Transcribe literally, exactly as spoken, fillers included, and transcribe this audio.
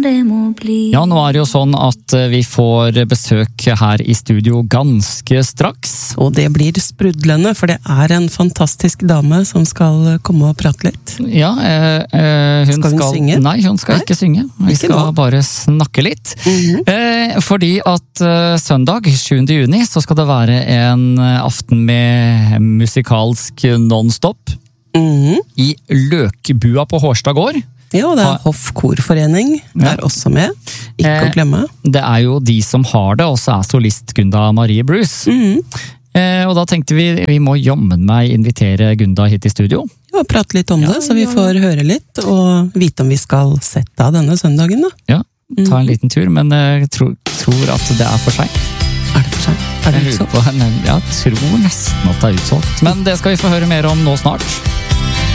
det må bli. Ja, nå er det jo sånn at vi får besøk her i studio ganske straks. Og det blir sprudlende, for det er en fantastisk dame som skal komme og prate litt. Ja, eh, hun skal hun skal, synge? Nei, hun skal Nei? ikke synge. Vi Ikke skal nå. bare snakke litt. Mhm. eh, fordi at eh, søndag, sjuende juni, så skal det være en aften med musikalsk non-stop Mhm. i Løkbua på Hårstad gård. Ja, og det er Hoff Korforening Ja. er også med. Ikke Eh, å glemme. Det er jo de som har det, og så er solist Gunda Marie Bruce. Mhm. Eh, og da tenkte vi vi må jammen meg invitere Gunda hit i studio. Ja, prate litt om Ja, det, så vi ja. får høre litt, og vite om vi skal sette av denne søndagen, da. Ja, ta en liten tur, men jeg tror, tror at det er for sent. Er det for sent? Er det Jeg lurer utsolgt? på, men jeg tror nesten at det er utsolgt. Men det skal vi få høre mer om nå snart.